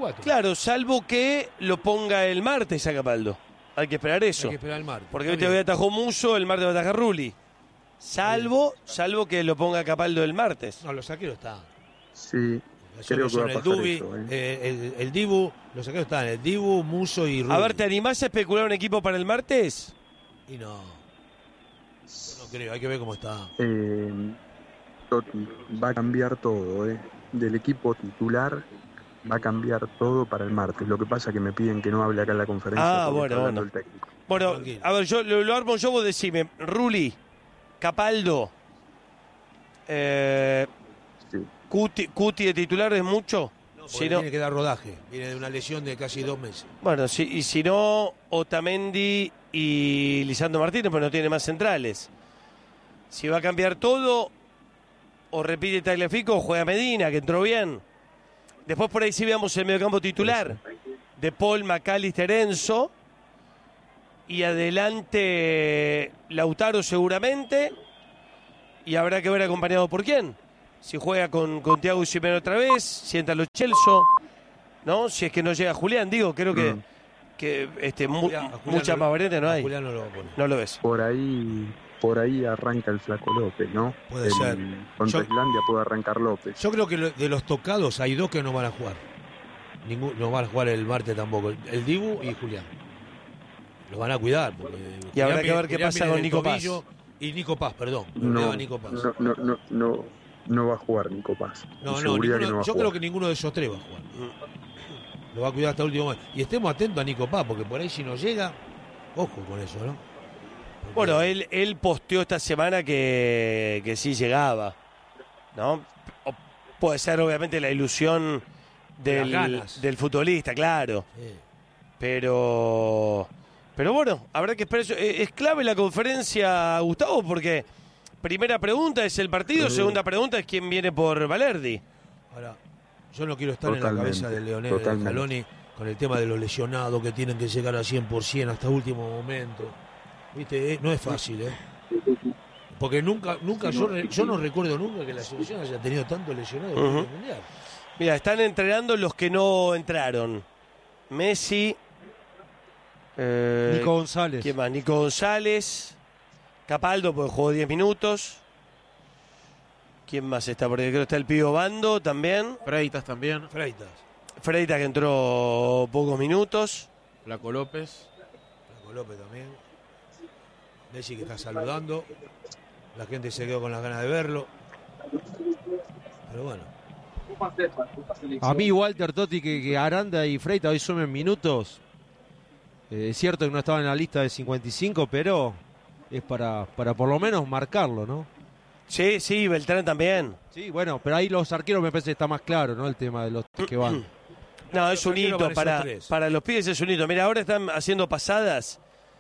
4. Claro, salvo que lo ponga el martes a Capaldo. Hay que esperar eso. Hay que esperar el martes. Porque hoy atajó Musso, el martes va a atajar Rulli. Salvo que lo ponga Capaldo el martes. No, los saqueros están. Sí, creo que va a el pasar Dubi, eso. el Dibu, los saqueros están, el Dibu, Musso y Rulli. A ver, ¿te animás a especular un equipo para el martes? Y no. Yo no creo, hay que ver cómo está. Totti, va a cambiar todo, del equipo titular va a cambiar todo para el martes. Lo que pasa es que me piden que no hable acá en la conferencia. Bueno. El técnico. Bueno, Tranquilo. a ver, yo lo armo yo, vos decime. Rulli, Capaldo, Sí. Cuti de titular es mucho. No, Si porque no, tiene que dar rodaje. Viene de una lesión de casi 2 meses. bueno, y si no, Otamendi y Lisandro Martínez, pues no tiene más centrales. Si va a cambiar todo, o repite Tagliafico, o juega Medina, que entró bien. Después por ahí sí veamos el mediocampo titular de Paul, McAllister, Enzo. Y adelante Lautaro seguramente. Y habrá que ver acompañado por quién. Si juega con Thiago Simeone otra vez, si entra Lo Celso, ¿no? Si es que no llega Julián, digo, creo que Julián mucha más variante no hay. Julián no lo va a poner. No lo ves. Por ahí arranca el Flaco López, ¿no? Puede ser. Contra Islandia puede arrancar López. Yo creo que de los tocados hay 2 que no van a jugar. No van a jugar el martes tampoco. El Dibu y Julián. Los van a cuidar. Y habrá que ver qué pasa con Nico Paz. Y Nico Paz, perdón. Nico Paz. No va a jugar Nico Paz. No, yo creo que ninguno de esos 3 va a jugar. Lo va a cuidar hasta el último momento. Y estemos atentos a Nico Paz, porque por ahí si no llega, ojo con eso, ¿no? Porque... Bueno, él posteó esta semana que sí llegaba, ¿no? Puede ser obviamente la ilusión del futbolista, claro. Sí. Pero bueno, habrá que esperar eso. Es clave la conferencia, Gustavo, porque primera pregunta es el partido, segunda pregunta es quién viene por Valerdi. Ahora, yo no quiero estar en la cabeza de Leonel de Scaloni con el tema de los lesionados que tienen que llegar al 100% hasta último momento. ¿Viste? No es fácil, Porque nunca yo no recuerdo nunca que la selección haya tenido tantos lesionados en el Mundial. Mira, están entrenando los que no entraron. Messi, Nico González. ¿Quién más? Nico González, Capaldo, porque jugó 10 minutos. ¿Quién más está? Porque creo que está el Pío Bando también. Freitas también. Freitas que entró pocos minutos. Flaco López también. Messi que está saludando. La gente se quedó con las ganas de verlo. Pero bueno. A mí, Walter, Totti, que Aranda y Freitas hoy sumen minutos. Es cierto que no estaba en la lista de 55, pero es para por lo menos marcarlo, ¿no? Sí, Beltrán también. Sí, bueno, pero ahí los arqueros me parece que está más claro, ¿no? El tema de los que van. No, es un hito para los pibes, es un hito. Mira, ahora están haciendo pasadas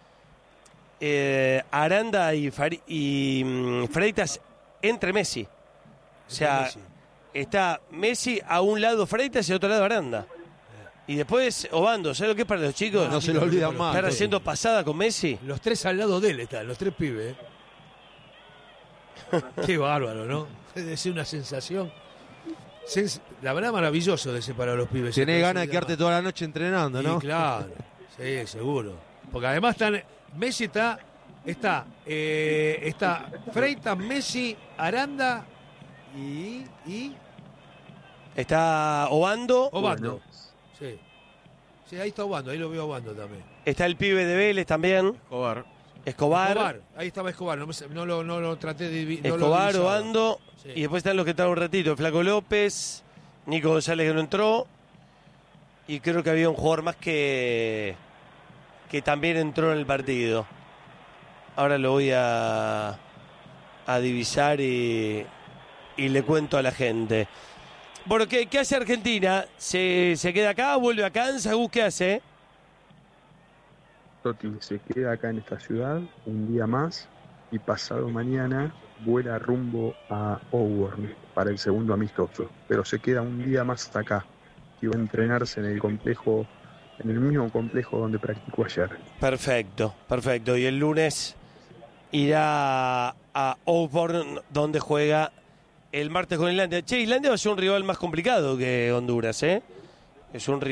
Aranda y Freitas entre Messi. O sea, está Messi a un lado Freitas y a otro lado Aranda. Y después Obando, ¿sabes lo que es para los chicos? No se lo olvidan más. Estar haciendo pasada con Messi. Los 3 al lado de él están, los 3 pibes. Qué bárbaro, ¿no? Debe ser una sensación. La verdad, maravilloso de separar a los pibes. Tenés ganas de quedarte toda la noche entrenando, ¿no? Sí, claro. Sí, seguro. Porque además Messi está Freitas, Messi, Aranda y está Obando. Bueno. Sí, ahí está Obando, ahí lo veo Obando también. Está el pibe de Vélez también. Escobar. Ahí estaba Escobar, no lo traté de Escobar, Obando. Sí. Y después están los que están un ratito. Flaco López, Nico González que no entró. Y creo que había un jugador más que también entró en el partido. Ahora lo voy a divisar y le cuento a la gente. Bueno, ¿qué hace Argentina? ¿Se queda acá? ¿Vuelve a Kansas? ¿Qué hace? Totti se queda acá en esta ciudad un día más y pasado mañana vuela rumbo a Auburn para el segundo amistoso. Pero se queda un día más acá y va a entrenarse en el mismo complejo donde practicó ayer. Perfecto. Y el lunes irá a Auburn, donde juega el martes con Islandia. Islandia va a ser un rival más complicado que Honduras, Es un rival